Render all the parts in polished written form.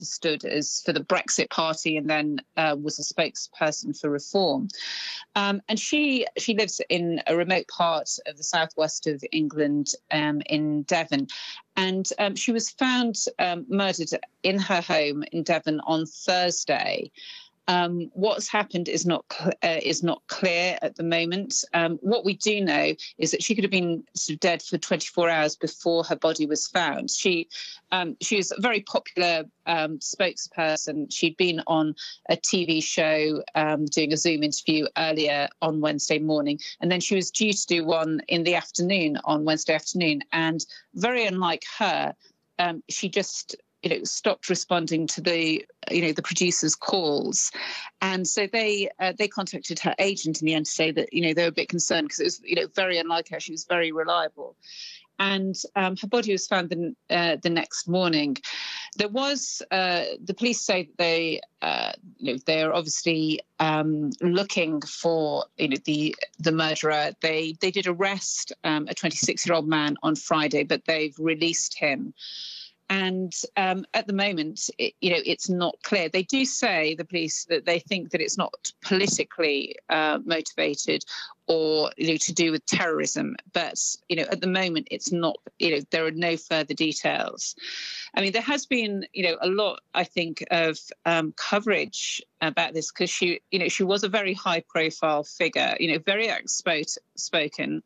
stood as for the Brexit Party and then was a spokesperson for reform. And she lives in a remote part of the southwest of England, in Devon. And she was found murdered in her home in Devon on Thursday. What's happened is not clear at the moment. What we do know is that she could have been sort of dead for 24 hours before her body was found. She was a very popular spokesperson. She'd been on a TV show doing a Zoom interview earlier on Wednesday morning, and then she was due to do one in the afternoon on Wednesday afternoon. And very unlike her, she just stopped responding to the producer's calls, and so they contacted her agent in the end to say that they were a bit concerned because it was very unlike her. She was very reliable, and her body was found the next morning. There was the police say that they're obviously looking for the murderer. They did arrest a 26-year-old man on Friday, but they've released him. And at the moment, it's not clear. They do say, the police, that they think that it's not politically motivated or to do with terrorism. But at the moment, it's not. There are no further details. I mean, there has been a lot, I think, of coverage about this because she was a very high-profile figure. Very outspoken.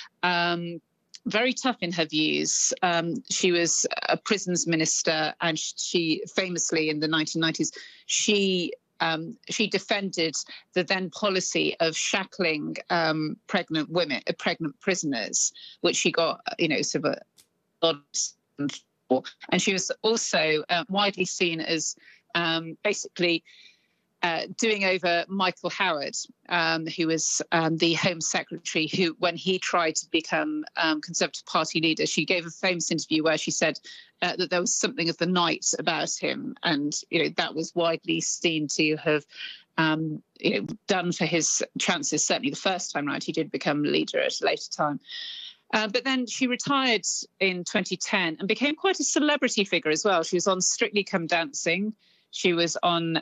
Very tough in her views. She was a prisons minister, and she famously in the 1990s, she defended the then policy of shackling pregnant prisoners, which she got sort of a lot for. And she was also widely seen as basically doing over Michael Howard, who was the Home Secretary, who, when he tried to become Conservative Party leader, she gave a famous interview where she said that there was something of the night about him. And, that was widely seen to have, done for his chances. Certainly the first time round, he did become leader at a later time. But then she retired in 2010 and became quite a celebrity figure as well. She was on Strictly Come Dancing. She was on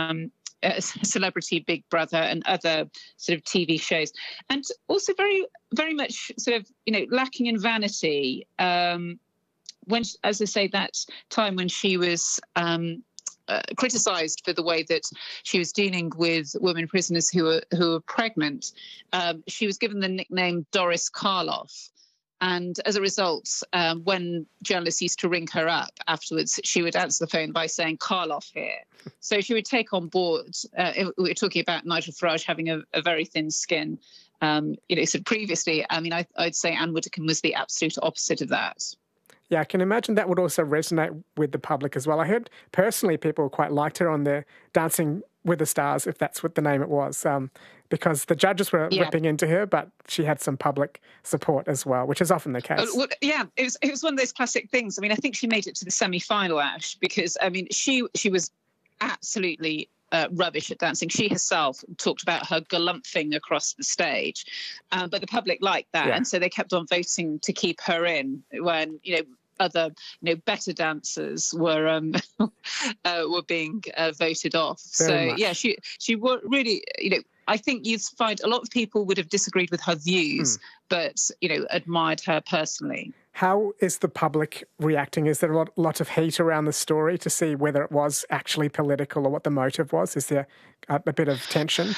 Celebrity Big Brother and other sort of TV shows, and also very, very much sort of lacking in vanity. When, as I say, that time when she was criticised for the way that she was dealing with women prisoners who were pregnant, she was given the nickname Doris Karloff. And as a result, when journalists used to ring her up afterwards, she would answer the phone by saying, "Karloff here." So she would take on board. We were talking about Nigel Farage having a very thin skin. So previously, I mean, I'd say Anne Widdecombe was the absolute opposite of that. Yeah, I can imagine that would also resonate with the public as well. I heard personally people quite liked her on the Dancing with the Stars, if that's what the name it was, because the judges were ripping into her, but she had some public support as well, which is often the case. It was one of those classic things. I mean, I think she made it to the semi-final, Ash, because, I mean, she was absolutely rubbish at dancing. She herself talked about her galumphing across the stage, but the public liked that, and so they kept on voting to keep her in when, other, better dancers were being voted off. Very much. She really, I think you'd find a lot of people would have disagreed with her views, but, admired her personally. How is the public reacting? Is there a lot of heat around the story to see whether it was actually political or what the motive was? Is there a bit of tension?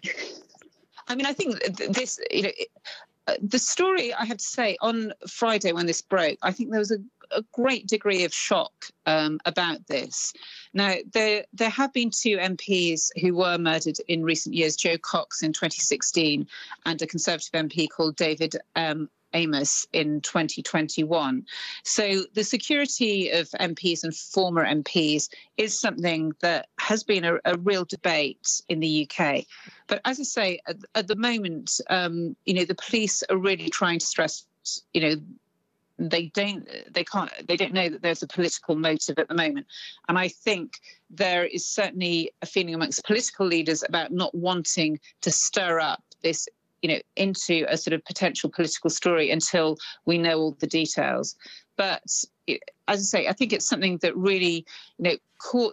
I mean, I think this, the story, I have to say, on Friday when this broke, I think there was a great degree of shock about this. Now, there have been two MPs who were murdered in recent years, Jo Cox in 2016 and a Conservative MP called David Amos in 2021. So the security of MPs and former MPs is something that has been a real debate in the UK. But as I say, at the moment, the police are really trying to stress, they don't know that there's a political motive at the moment. And I think there is certainly a feeling amongst political leaders about not wanting to stir up this, into a sort of potential political story until we know all the details. But as I say, I think it's something that really, caught